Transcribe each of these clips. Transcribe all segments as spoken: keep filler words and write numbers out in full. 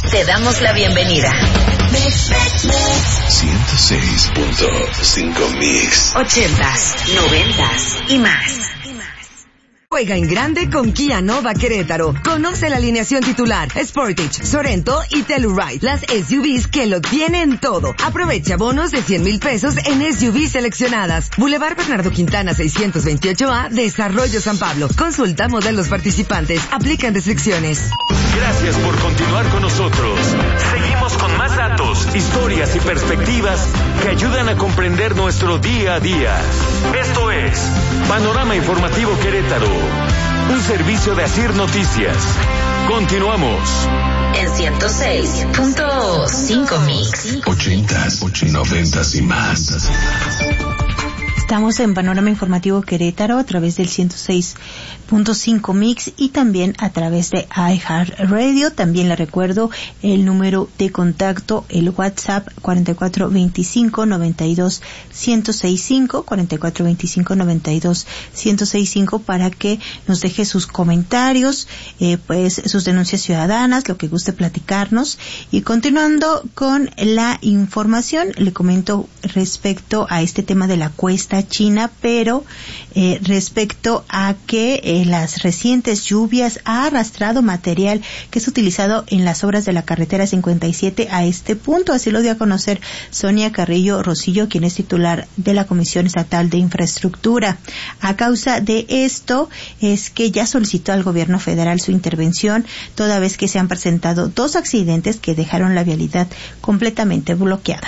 te damos la bienvenida. ciento seis punto cinco Mix. Ochentas, noventas y más. Juega en grande con Kia Nova Querétaro. Conoce la alineación titular, Sportage, Sorento y Telluride. Las S U Vs que lo tienen todo. Aprovecha bonos de cien mil pesos en S U Vs seleccionadas. Boulevard Bernardo Quintana seiscientos veintiocho A, Desarrollo San Pablo. Consulta modelos participantes. Aplican restricciones. Gracias por continuar con nosotros. Seguimos con más datos, historias y perspectivas que ayudan a comprender nuestro día a día. Esto es Panorama Informativo Querétaro, un servicio de Asir Noticias. Continuamos. En ciento seis punto cinco Mix. Ochentas, noventas y más. Estamos en Panorama Informativo Querétaro a través del ciento seis punto cinco Mix y también a través de iHeartRadio. También le recuerdo el número de contacto, el WhatsApp cuarenta y cuatro veinticinco noventa y dos ciento sesenta y cinco, cuarenta y cuatro veinticinco noventa y dos ciento sesenta y cinco, para que nos deje sus comentarios, eh, pues sus denuncias ciudadanas, lo que guste platicarnos. Y continuando con la información, le comento respecto a este tema de la cuesta china, pero eh, respecto a que eh, las recientes lluvias ha arrastrado material que es utilizado en las obras de la carretera cincuenta y siete a este punto. Así lo dio a conocer Sonia Carrillo Rosillo, quien es titular de la Comisión Estatal de Infraestructura. A causa de esto es que ya solicitó al gobierno federal su intervención, toda vez que se han presentado dos accidentes que dejaron la vialidad completamente bloqueada.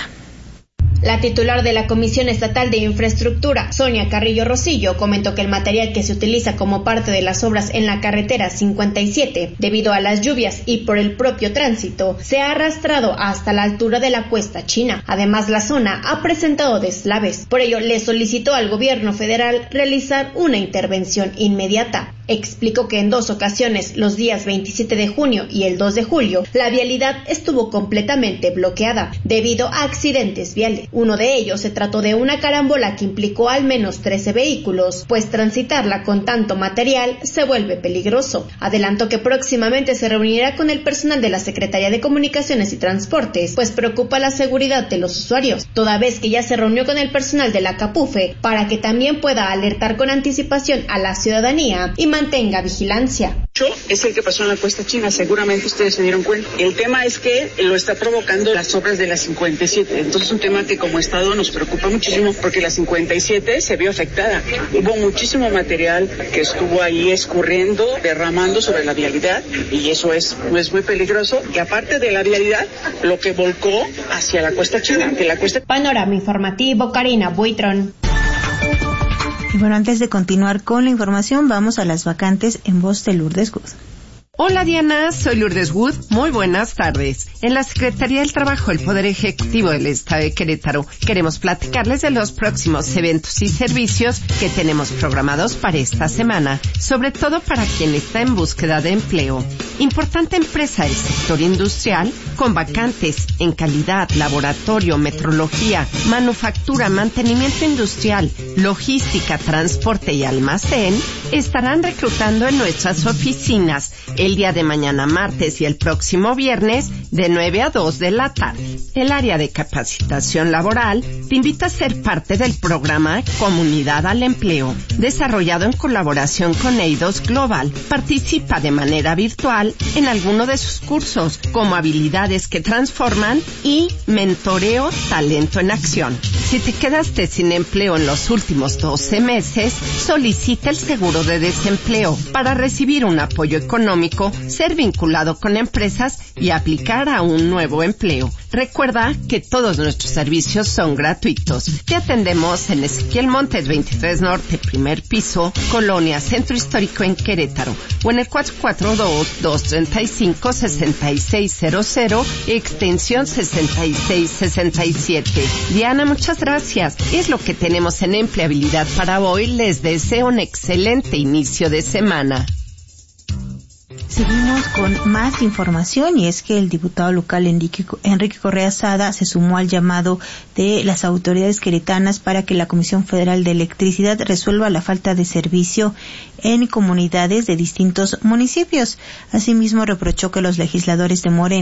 La titular de la Comisión Estatal de Infraestructura, Sonia Carrillo Rosillo, comentó que el material que se utiliza como parte de las obras en la carretera cincuenta y siete, debido a las lluvias y por el propio tránsito, se ha arrastrado hasta la altura de la cuesta china. Además, la zona ha presentado deslaves. Por ello, le solicitó al gobierno federal realizar una intervención inmediata. Explicó que en dos ocasiones, los días veintisiete de junio y el dos de julio, la vialidad estuvo completamente bloqueada debido a accidentes viales. Uno de ellos se trató de una carambola que implicó al menos trece vehículos, pues transitarla con tanto material se vuelve peligroso. Adelantó que próximamente se reunirá con el personal de la Secretaría de Comunicaciones y Transportes, pues preocupa la seguridad de los usuarios, toda vez que ya se reunió con el personal de la CAPUFE para que también pueda alertar con anticipación a la ciudadanía y mantenga vigilancia. Es el que pasó en la cuesta china, seguramente ustedes se dieron cuenta. El tema es que lo está provocando las obras de la cincuenta y siete, entonces es un tema que como Estado nos preocupa muchísimo porque la cincuenta y siete se vio afectada. Hubo muchísimo material que estuvo ahí escurriendo, derramando sobre la vialidad, y eso es, es muy peligroso. Y aparte de la vialidad, lo que volcó hacia la cuesta china, que la cuesta... Panorama Informativo, Karina Buitrón. Y bueno, antes de continuar con la información, vamos a las vacantes en voz de Lourdes Wood. Hola Diana, soy Lourdes Wood. Muy buenas tardes. En la Secretaría del Trabajo del Poder Ejecutivo del Estado de Querétaro queremos platicarles de los próximos eventos y servicios que tenemos programados para esta semana, sobre todo para quien está en búsqueda de empleo. Importante empresa del sector industrial con vacantes en calidad, laboratorio, metrología, manufactura, mantenimiento industrial, logística, transporte y almacén estarán reclutando en nuestras oficinas el día de mañana martes y el próximo viernes de nueve a dos de la tarde. El área de capacitación laboral te invita a ser parte del programa Comunidad al Empleo, desarrollado en colaboración con Eidos Global. Participa de manera virtual en alguno de sus cursos, como Habilidades que Transforman y Mentoreo Talento en Acción. Si te quedaste sin empleo en los últimos doce meses, solicita el seguro de desempleo para recibir un apoyo económico, ser vinculado con empresas y aplicar a un nuevo empleo. Recuerda que todos nuestros servicios son gratuitos. Te atendemos en Ezequiel Montes veintitrés Norte, primer piso, Colonia Centro Histórico en Querétaro, o en el cuatro cuatro dos, dos tres cinco, seis seis cero cero, extensión sesenta y seis sesenta y siete. Diana, muchas gracias. Es lo que tenemos en empleabilidad para hoy. Les deseo un excelente inicio de semana. Seguimos con más información, y es que el diputado local Enrique, Enrique Correa Sada se sumó al llamado de las autoridades queretanas para que la Comisión Federal de Electricidad resuelva la falta de servicio en comunidades de distintos municipios. Asimismo, reprochó que los legisladores de Morena